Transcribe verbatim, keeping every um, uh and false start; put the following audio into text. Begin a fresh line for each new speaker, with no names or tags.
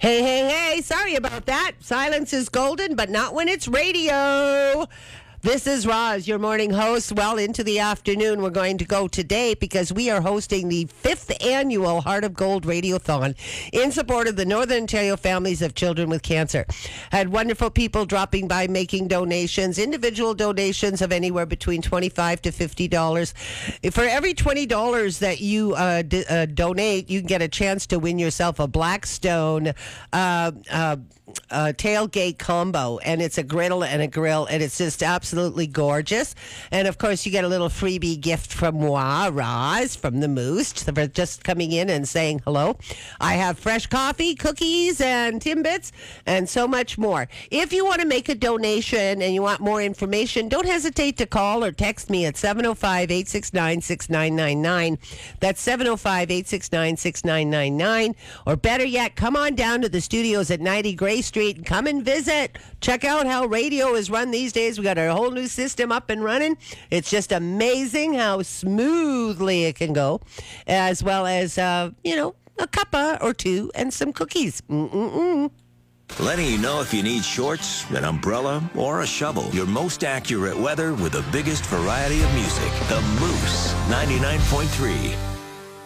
Hey, hey, hey, sorry about that. Silence is golden, but not when it's radio. This is Roz, your morning host. Well, into the afternoon, we're going to go today because we are hosting the fifth annual Heart of Gold Radiothon in support of the Northern Ontario families of children with cancer. Had wonderful people dropping by making donations, individual donations of anywhere between twenty-five dollars to fifty dollars. For every twenty dollars that you uh, d- uh, donate, you can get a chance to win yourself a Blackstone uh, uh, uh, tailgate combo, and it's a griddle and a grill, and it's just absolutely gorgeous. And of course, you get a little freebie gift from moi, Roz, from the Moose, for just coming in and saying hello. I have fresh coffee, cookies, and Timbits, and so much more. If you want to make a donation and you want more information, don't hesitate to call or text me at seven oh five, eight six nine, six nine nine nine. That's seven oh five, eight six nine, six nine nine nine. Or better yet, come on down to the studios at ninety Gray Street and come and visit. Check out how radio is run these days. We got our whole new system up and running. It's just amazing how smoothly it can go, as well as, uh, you know, a cuppa or two and some cookies. Mm-mm-mm.
Letting you know if you need shorts, an umbrella, or a shovel. Your most accurate weather with the biggest variety of music. The Moose ninety-nine point three.